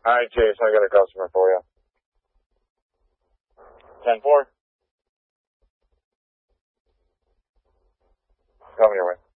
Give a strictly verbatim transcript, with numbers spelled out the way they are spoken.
All right, Chase, I got a customer for you. ten four. Coming your way.